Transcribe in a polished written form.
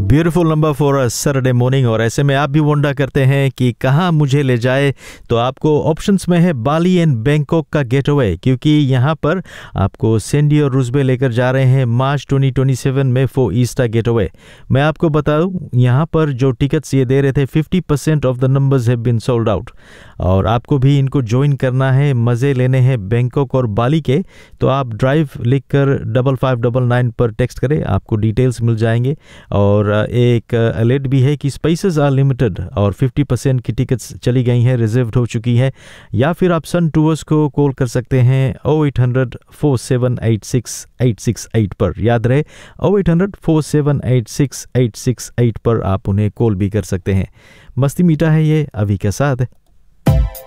Beautiful number for a Saturday morning. और ऐसे में आप भी वंडर करते हैं कि कहाँ मुझे ले जाए, तो आपको ऑप्शंस में है बाली एंड बैंकॉक का गेटअवे, क्योंकि यहाँ पर आपको सैंडी और रुजबे लेकर जा रहे हैं मार्च 2027 में फॉर ईस्टर गेटअवे। मैं आपको बताऊँ, यहाँ पर जो टिकट्स ये दे रहे थे 50% of the numbers have been sold out. और आपको भी इनको ज्वाइन करना है, मज़े लेने हैं बैंकॉक और बाली के, तो आप ड्राइव लिखकर 5599 पर टेक्स्ट करें, आपको डिटेल्स मिल जाएंगे। और एक अलर्ट भी है कि स्पेसेस आर लिमिटेड और 50% की टिकट्स चली गई हैं, रिजर्व्ड हो चुकी है। या फिर आप सन टूर्स को कॉल कर सकते हैं 0800-4786-868 पर। याद रहे 0800-4786-868 पर आप उन्हें कॉल भी कर सकते हैं। मस्ती मीठा है ये अभी के साथ।